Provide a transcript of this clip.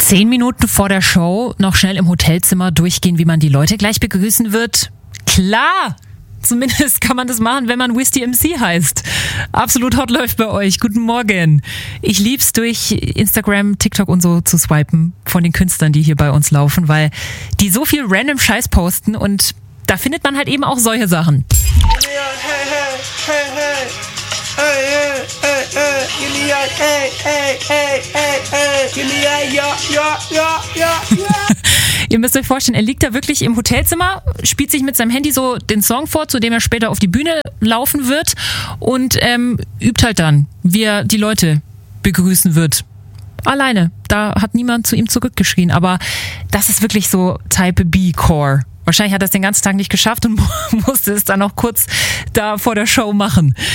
10 Minuten vor der Show noch schnell im Hotelzimmer durchgehen, wie man die Leute gleich begrüßen wird? Klar! Zumindest kann man das machen, wenn man Whisty MC heißt. Absolut hot läuft bei euch. Guten Morgen. Ich lieb's, durch Instagram, TikTok und so zu swipen von den Künstlern, die hier bei uns laufen, weil die so viel random Scheiß posten und da findet man halt eben auch solche Sachen. Ihr müsst euch vorstellen, er liegt da wirklich im Hotelzimmer, spielt sich mit seinem Handy so den Song vor, zu dem er später auf die Bühne laufen wird und übt halt dann, wie er die Leute begrüßen wird. Alleine. Da hat niemand zu ihm zurückgeschrien. Aber das ist wirklich so Type B-Core. Wahrscheinlich hat er es den ganzen Tag nicht geschafft und musste es dann noch kurz da vor der Show machen.